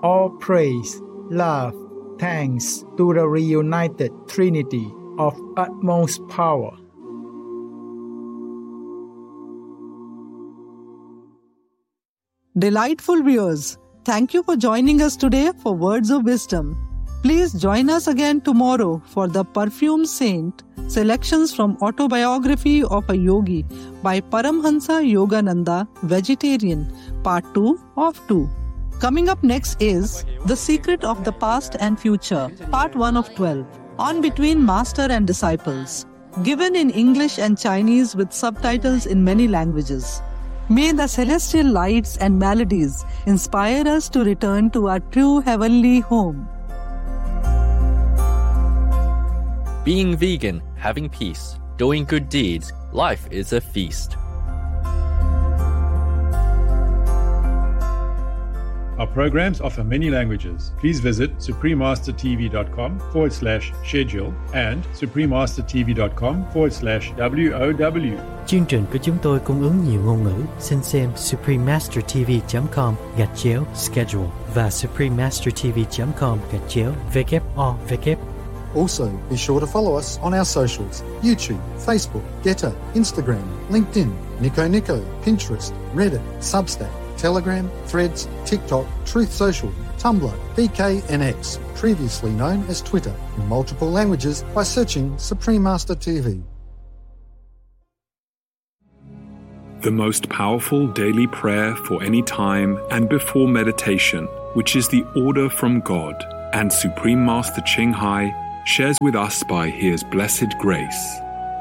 all praise, love, thanks to the reunited Trinity of utmost power. Delightful viewers, thank you for joining us today for Words of Wisdom. Please join us again tomorrow for the Perfume Saint, selections from Autobiography of a Yogi by Paramhansa Yogananda, Vegetarian, Part 2 of 2. Coming up next is The Secret of the Past and Future, Part 1 of 12, on Between Master and Disciples, given in English and Chinese with subtitles in many languages. May the celestial lights and melodies inspire us to return to our true heavenly home. Being vegan, having peace, doing good deeds, life is a feast. Our programs offer many languages. Please visit suprememastertv.com/schedule and suprememastertv.com/WOW. Chương trình của chúng tôi cung ứng nhiều ngôn ngữ. Xin xem suprememastertv.com/schedule và suprememastertv.com/WOW. Also, be sure to follow us on our socials: YouTube, Facebook, Getter, Instagram, LinkedIn, Nico, Pinterest, Reddit, Substack, Telegram, Threads, TikTok, Truth Social, Tumblr, VK and X, previously known as Twitter, in multiple languages by searching Supreme Master TV. The most powerful daily prayer for any time and before meditation, which is the order from God, and Supreme Master Ching Hai shares with us by His blessed grace.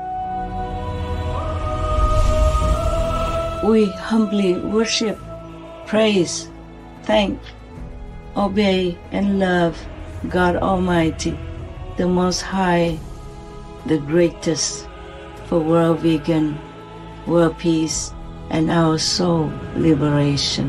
We humbly worship, praise, thank, obey, and love God Almighty, the Most High, the greatest, for world vegan, world peace, and our soul liberation.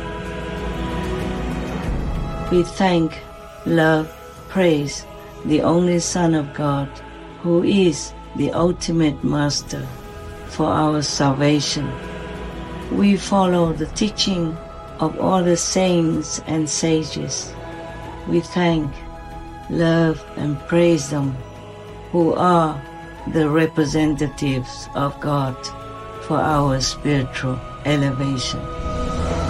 We thank, love, praise the only Son of God, who is the ultimate Master for our salvation. We follow the teaching of all the saints and sages. We thank, love, and praise them, who are the representatives of God for our spiritual elevation.